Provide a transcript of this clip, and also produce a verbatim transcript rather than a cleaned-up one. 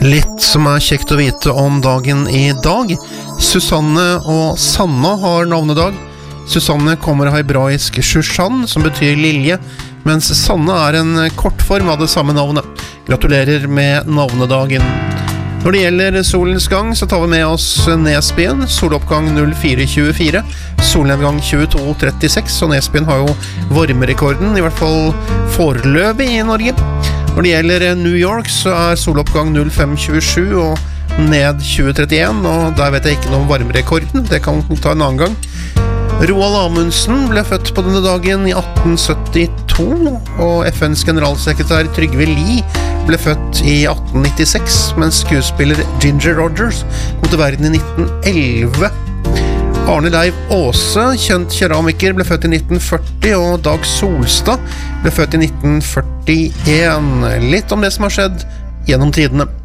Litt som er kjekt å vite om dagen i dag. Susanne og Sanna har navnedag. Susanne kommer av hebraisk Shushan, som betyr lilje, mens Sanna er en kortform av det samme navnet. Gratulerer med navnedagen. Når det gjelder solens gang, så tar vi med oss Nesbyen, soloppgang null fire tjuefire, solnedgang tjueto trettiseks, og Nesbyen har jo varmerekorden, i hvert fall foreløpig i Norge. Når det gjelder New York, så er soloppgang null fem tjuesju og ned tjue trettien, og der vet jeg ikke noe om varmerekorden, det kan vi ta en annen gang. Roald Amundsen ble født på denne dagen i atten syttito, og F N's generalsekretær Trygve Lie ble født i atten nittiseks, mens skuespiller Ginger Rogers kom til verden i nitten elleve. Arne Leiv Aase, kjent keramiker, ble født i nitten førti, og Dag Solstad ble født i nitten førtien. Litt om det som har skjedd gjennom tidene.